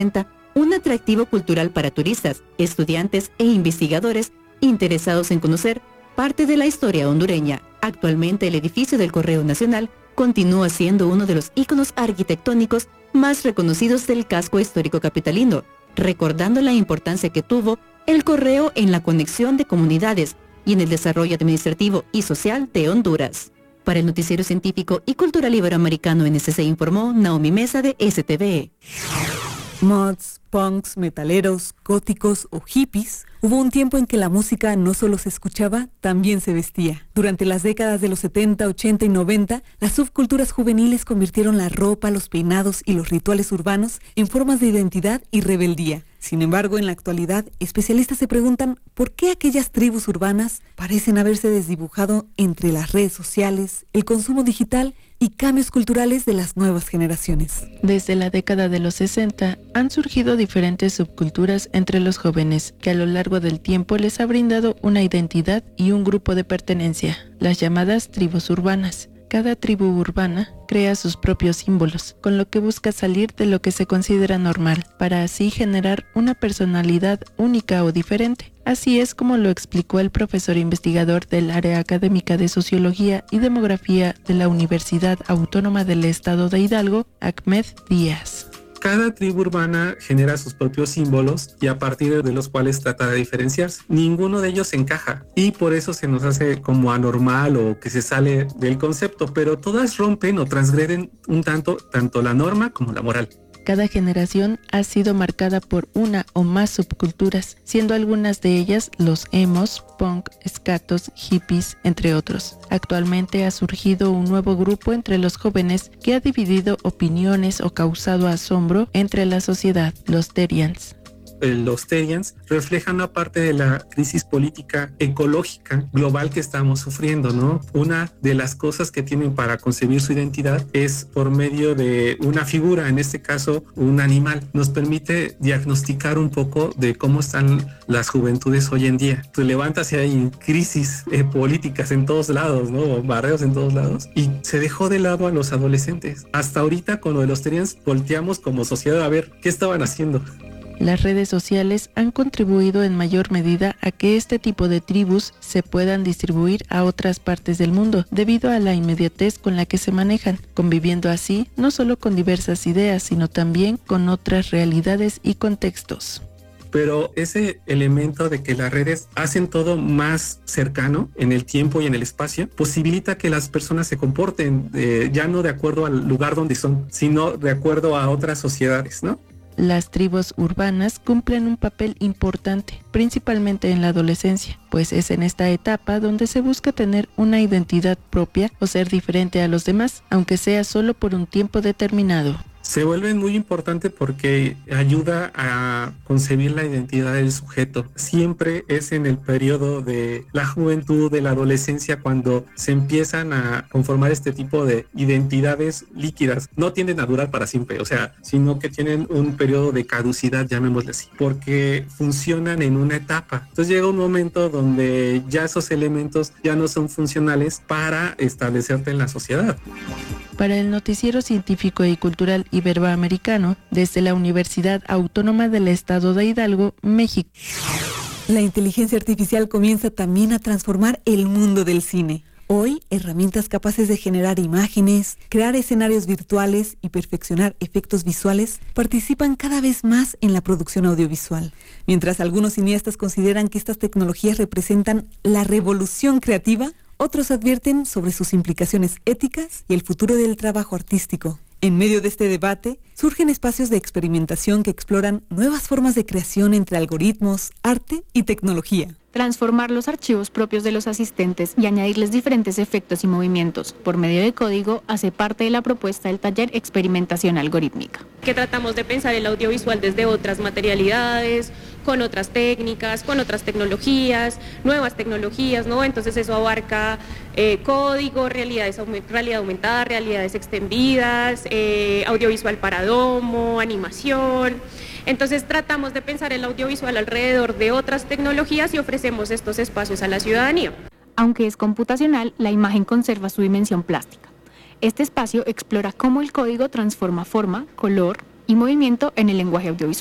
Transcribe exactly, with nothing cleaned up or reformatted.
un atractivo cultural para turistas, estudiantes e investigadores interesados en conocer parte de la historia hondureña. Actualmente el edificio del Correo Nacional continúa siendo uno de los íconos arquitectónicos más reconocidos del casco histórico capitalino, recordando la importancia que tuvo el correo en la conexión de comunidades y en el desarrollo administrativo y social de Honduras. Para el Noticiero Científico y Cultural Iberoamericano N S C informó Naomi Mesa de S T V E. Mods, punks, metaleros, góticos o hippies, hubo un tiempo en que la música no solo se escuchaba, también se vestía. Durante las décadas de los setenta, ochenta y noventa, las subculturas juveniles convirtieron la ropa, los peinados y los rituales urbanos en formas de identidad y rebeldía. Sin embargo, en la actualidad, especialistas se preguntan por qué aquellas tribus urbanas parecen haberse desdibujado entre las redes sociales, el consumo digital y cambios culturales de las nuevas generaciones. Desde la década de los sesenta han surgido diferentes subculturas entre los jóvenes que a lo largo del tiempo les ha brindado una identidad y un grupo de pertenencia, las llamadas tribus urbanas. Cada tribu urbana crea sus propios símbolos, con lo que busca salir de lo que se considera normal, para así generar una personalidad única o diferente. Así es como lo explicó el profesor investigador del área académica de Sociología y Demografía de la Universidad Autónoma del Estado de Hidalgo, Ahmed Díaz. Cada tribu urbana genera sus propios símbolos y a partir de los cuales trata de diferenciarse. Ninguno de ellos encaja y por eso se nos hace como anormal o que se sale del concepto, pero todas rompen o transgreden un tanto tanto la norma como la moral. Cada generación ha sido marcada por una o más subculturas, siendo algunas de ellas los emos, punk, skatos, hippies, entre otros. Actualmente ha surgido un nuevo grupo entre los jóvenes que ha dividido opiniones o causado asombro entre la sociedad, los Terians. Los Terians reflejan una parte de la crisis política ecológica global que estamos sufriendo, ¿no? Una de las cosas que tienen para concebir su identidad es por medio de una figura, en este caso un animal. Nos permite diagnosticar un poco de cómo están las juventudes hoy en día. Te levantas y hay crisis eh, políticas en todos lados, ¿no? Barreos en todos lados. Y se dejó de lado a los adolescentes. Hasta ahorita con lo de los Terians volteamos como sociedad a ver qué estaban haciendo. Las redes sociales han contribuido en mayor medida a que este tipo de tribus se puedan distribuir a otras partes del mundo, debido a la inmediatez con la que se manejan, conviviendo así no solo con diversas ideas, sino también con otras realidades y contextos. Pero ese elemento de que las redes hacen todo más cercano en el tiempo y en el espacio, posibilita que las personas se comporten eh, ya no de acuerdo al lugar donde son, sino de acuerdo a otras sociedades, ¿no? Las tribus urbanas cumplen un papel importante, principalmente en la adolescencia, pues es en esta etapa donde se busca tener una identidad propia o ser diferente a los demás, aunque sea solo por un tiempo determinado. Se vuelven muy importante porque ayuda a concebir la identidad del sujeto. Siempre es en el periodo de la juventud, de la adolescencia, cuando se empiezan a conformar este tipo de identidades líquidas. No tienden a durar para siempre, o sea, sino que tienen un periodo de caducidad, llamémosle así, porque funcionan en una etapa. Entonces llega un momento donde ya esos elementos ya no son funcionales para establecerte en la sociedad. Para el Noticiero Científico y Cultural Iberoamericano, desde la Universidad Autónoma del Estado de Hidalgo, México. La inteligencia artificial comienza también a transformar el mundo del cine. Hoy, herramientas capaces de generar imágenes, crear escenarios virtuales y perfeccionar efectos visuales participan cada vez más en la producción audiovisual. Mientras algunos cineastas consideran que estas tecnologías representan la revolución creativa, otros advierten sobre sus implicaciones éticas y el futuro del trabajo artístico. En medio de este debate, surgen espacios de experimentación que exploran nuevas formas de creación entre algoritmos, arte y tecnología. Transformar los archivos propios de los asistentes y añadirles diferentes efectos y movimientos por medio de código hace parte de la propuesta del taller Experimentación Algorítmica. Que tratamos de pensar el audiovisual desde otras materialidades, con otras técnicas, con otras tecnologías, nuevas tecnologías, ¿no? Entonces eso abarca eh, código, realidades, realidad aumentada, realidades extendidas, eh, audiovisual para domo, animación. Entonces tratamos de pensar el audiovisual alrededor de otras tecnologías y ofrecemos estos espacios a la ciudadanía. Aunque es computacional, la imagen conserva su dimensión plástica. Este espacio explora cómo el código transforma forma, color y movimiento en el lenguaje audiovisual.